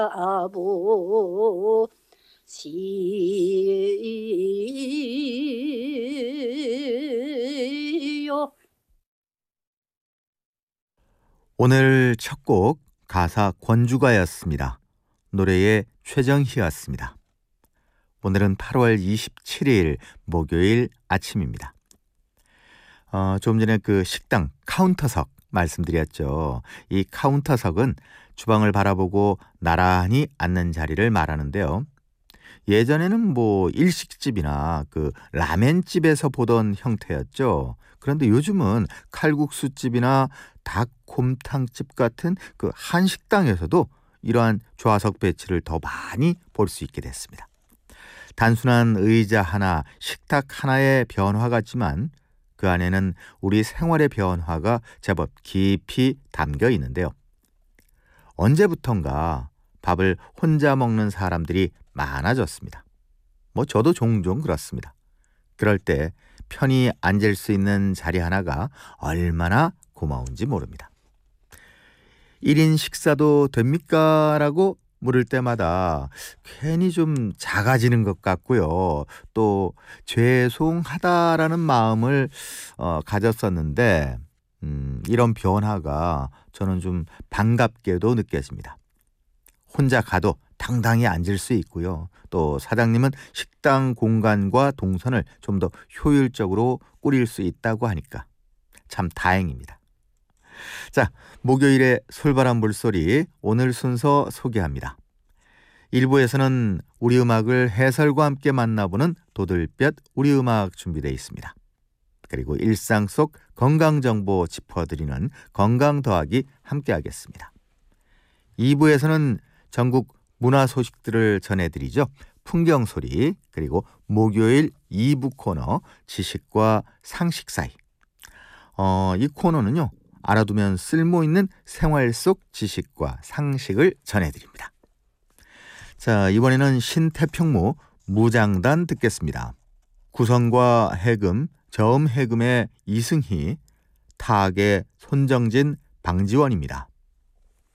아보 시요. 오늘 첫 곡 가사 권주가였습니다. 노래의 최정희였습니다. 오늘은 8월 27일 목요일 아침입니다. 좀 전에 그 식당 카운터석 말씀드렸죠. 이 카운터석은 주방을 바라보고 나란히 앉는 자리를 말하는데요. 예전에는 뭐 일식집이나 그 라멘집에서 보던 형태였죠. 그런데 요즘은 칼국수집이나 닭곰탕집 같은 그 한식당에서도 이러한 좌석 배치를 더 많이 볼 수 있게 됐습니다. 단순한 의자 하나, 식탁 하나의 변화 같지만 그 안에는 우리 생활의 변화가 제법 깊이 담겨 있는데요. 언제부턴가 밥을 혼자 먹는 사람들이 많아졌습니다. 저도 종종 그렇습니다. 그럴 때 편히 앉을 수 있는 자리 하나가 얼마나 고마운지 모릅니다. 1인 식사도 됩니까? 라고 물을 때마다 괜히 좀 작아지는 것 같고요. 또 죄송하다라는 마음을 가졌었는데 이런 변화가 저는 좀 반갑게도 느껴집니다. 혼자 가도 당당히 앉을 수 있고요. 또 사장님은 식당 공간과 동선을 좀 더 효율적으로 꾸릴 수 있다고 하니까 참 다행입니다. 자, 목요일의 솔바람 물소리 오늘 순서 소개합니다. 1부에서는 우리 음악을 해설과 함께 만나보는 도들볕 우리 음악 준비되어 있습니다. 그리고 일상 속 건강정보 짚어드리는 건강 더하기 함께 하겠습니다. 2부에서는 전국 문화 소식들을 전해드리죠. 풍경소리, 그리고 목요일 2부 코너 지식과 상식 사이. 이 코너는요, 알아두면 쓸모있는 생활 속 지식과 상식을 전해드립니다. 자, 이번에는 신태평무 무장단 듣겠습니다. 구성과 해금, 저음 해금의 이승희, 타악의 손정진, 방지원입니다.